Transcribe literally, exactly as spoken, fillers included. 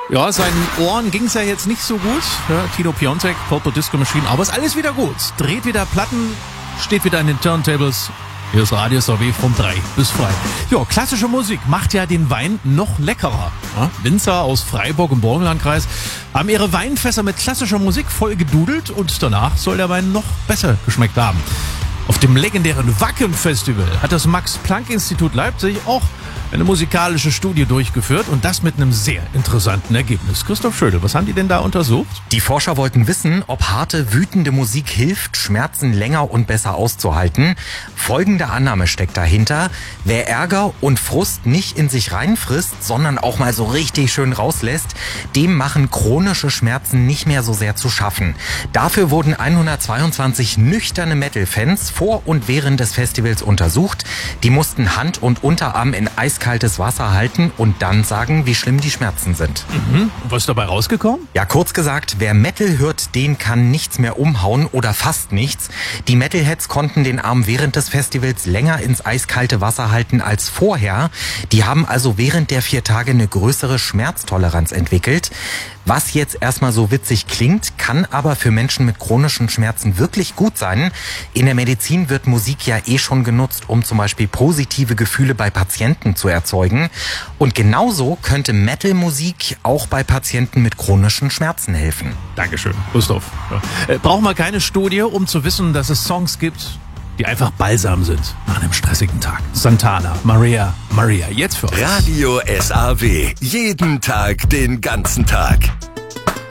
Ja, seinen Ohren ging's ja jetzt nicht so gut. Ja, Tino Piontek, Purple Disco Machine, aber ist alles wieder gut. Dreht wieder Platten, steht wieder in den Turntables. Hier ist Radio S A W von drei bis frei. Ja, klassische Musik macht ja den Wein noch leckerer. Ja, Winzer aus Freiburg im Burgenlandkreis haben ihre Weinfässer mit klassischer Musik voll gedudelt und danach soll der Wein noch besser geschmeckt haben. Auf dem legendären Wacken-Festival hat das Max-Planck-Institut Leipzig auch eine musikalische Studie durchgeführt und das mit einem sehr interessanten Ergebnis. Christoph Schödel, was haben die denn da untersucht? Die Forscher wollten wissen, ob harte, wütende Musik hilft, Schmerzen länger und besser auszuhalten. Folgende Annahme steckt dahinter: Wer Ärger und Frust nicht in sich reinfrisst, sondern auch mal so richtig schön rauslässt, dem machen chronische Schmerzen nicht mehr so sehr zu schaffen. Dafür wurden hundertzweiundzwanzig nüchterne Metal-Fans vor und während des Festivals untersucht. Die mussten Hand und Unterarm in eiskaltes Wasser halten und dann sagen, wie schlimm die Schmerzen sind. Mhm. Was ist dabei rausgekommen? Ja, kurz gesagt, wer Metal hört, den kann nichts mehr umhauen oder fast nichts. Die Metalheads konnten den Arm während des Festivals länger ins eiskalte Wasser halten als vorher. Die haben also während der vier Tage eine größere Schmerztoleranz entwickelt. Was jetzt erstmal so witzig klingt, kann aber für Menschen mit chronischen Schmerzen wirklich gut sein. In der Medizin wird Musik ja eh schon genutzt, um zum Beispiel positive Gefühle bei Patienten zu erzeugen. Und genauso könnte Metal-Musik auch bei Patienten mit chronischen Schmerzen helfen. Dankeschön, Christoph. Ja. Äh, braucht man keine Studie, um zu wissen, dass es Songs gibt, die einfach Balsam sind nach einem stressigen Tag. Santana, Maria, Maria, jetzt für uns. Radio S A W. Jeden Tag, den ganzen Tag.